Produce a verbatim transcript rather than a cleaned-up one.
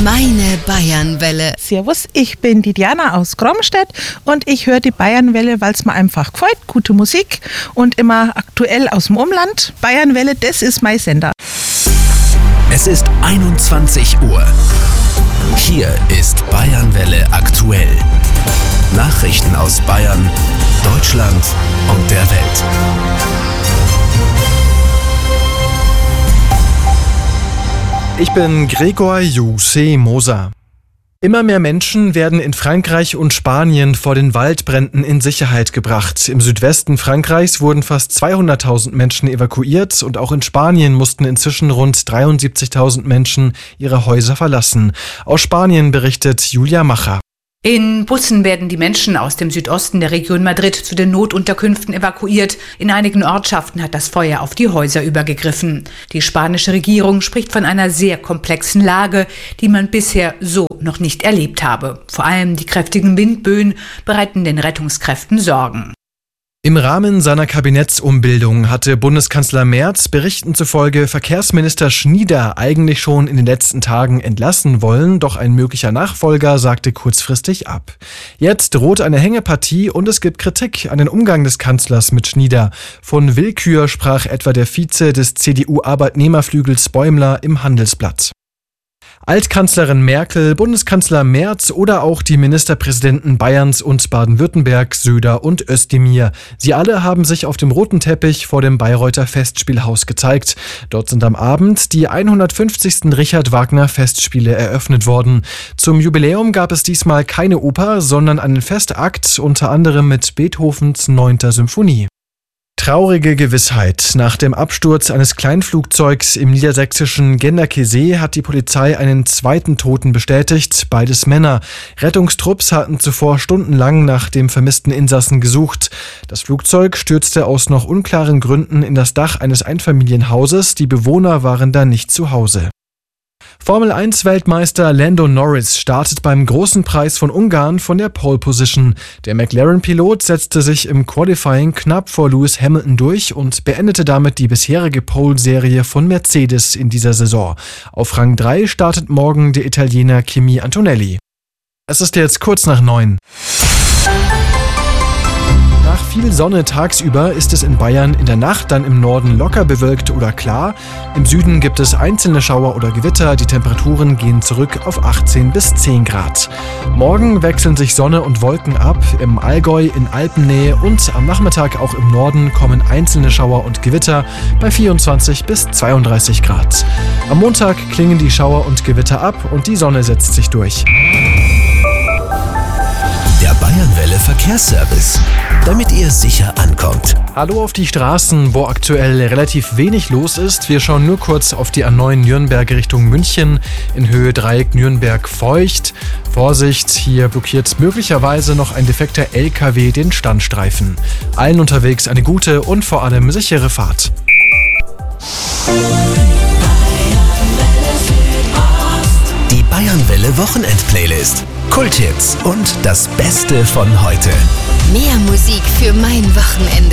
Meine Bayernwelle. Servus, ich bin die Diana aus Kromstedt und ich höre die Bayernwelle, weil es mir einfach gefällt. Gute Musik und immer aktuell aus dem Umland. Bayernwelle, das ist mein Sender. Es ist einundzwanzig Uhr. Hier ist Bayernwelle aktuell. Nachrichten aus Bayern, Deutschland und der Welt. Ich bin Gregor Juse Moser. Immer mehr Menschen werden in Frankreich und Spanien vor den Waldbränden in Sicherheit gebracht. Im Südwesten Frankreichs wurden fast zweihunderttausend Menschen evakuiert und auch in Spanien mussten inzwischen rund dreiundsiebzigtausend Menschen ihre Häuser verlassen. Aus Spanien berichtet Julia Macher. In Bussen werden die Menschen aus dem Südosten der Region Madrid zu den Notunterkünften evakuiert. In einigen Ortschaften hat das Feuer auf die Häuser übergegriffen. Die spanische Regierung spricht von einer sehr komplexen Lage, die man bisher so noch nicht erlebt habe. Vor allem die kräftigen Windböen bereiten den Rettungskräften Sorgen. Im Rahmen seiner Kabinettsumbildung hatte Bundeskanzler Merz Berichten zufolge Verkehrsminister Schnieder eigentlich schon in den letzten Tagen entlassen wollen, doch ein möglicher Nachfolger sagte kurzfristig ab. Jetzt droht eine Hängepartie und es gibt Kritik an den Umgang des Kanzlers mit Schnieder. Von Willkür sprach etwa der Vize des C D U-Arbeitnehmerflügels Bäumler im Handelsblatt. Altkanzlerin Merkel, Bundeskanzler Merz oder auch die Ministerpräsidenten Bayerns und Baden-Württemberg, Söder und Özdemir. Sie alle haben sich auf dem roten Teppich vor dem Bayreuther Festspielhaus gezeigt. Dort sind am Abend die hundertfünfzigsten Richard Wagner Festspiele eröffnet worden. Zum Jubiläum gab es diesmal keine Oper, sondern einen Festakt, unter anderem mit Beethovens neunter Symphonie. Traurige Gewissheit. Nach dem Absturz eines Kleinflugzeugs im niedersächsischen Genderkesee hat die Polizei einen zweiten Toten bestätigt, beides Männer. Rettungstrupps hatten zuvor stundenlang nach dem vermissten Insassen gesucht. Das Flugzeug stürzte aus noch unklaren Gründen in das Dach eines Einfamilienhauses. Die Bewohner waren da nicht zu Hause. Formel eins Weltmeister Lando Norris startet beim Großen Preis von Ungarn von der Pole Position. Der McLaren-Pilot setzte sich im Qualifying knapp vor Lewis Hamilton durch und beendete damit die bisherige Pole-Serie von Mercedes in dieser Saison. Auf Rang drei startet morgen der Italiener Kimi Antonelli. Es ist jetzt kurz nach neun. Nach viel Sonne tagsüber ist es in Bayern in der Nacht dann im Norden locker bewölkt oder klar. Im Süden gibt es einzelne Schauer oder Gewitter. Die Temperaturen gehen zurück auf achtzehn bis zehn Grad. Morgen wechseln sich Sonne und Wolken ab. Im Allgäu, in Alpennähe und am Nachmittag auch im Norden kommen einzelne Schauer und Gewitter bei vierundzwanzig bis zweiunddreißig Grad. Am Montag klingen die Schauer und Gewitter ab und die Sonne setzt sich durch. Der Bayernwelle Verkehrsservice, damit ihr sicher ankommt. Hallo auf die Straßen, wo aktuell relativ wenig los ist. Wir schauen nur kurz auf die A neun Nürnberg Richtung München in Höhe Dreieck Nürnberg-Feucht. Vorsicht, hier blockiert möglicherweise noch ein defekter L K W den Standstreifen. Allen unterwegs eine gute und vor allem sichere Fahrt. Die Bayernwelle Wochenend-Playlist. Kulthits und das Beste von heute. Mehr Musik für mein Wochenende.